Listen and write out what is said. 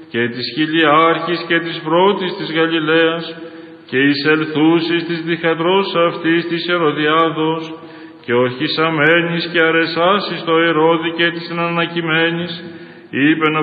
και της χιλιάρχης και της πρώτης της Γαλιλαίας, και εισελθούσης της διχατρός αυτής της Ηρωδιάδος, και ορχισαμένης και αρεσάσης το Ηρώδη και της ανακειμένης, είπεν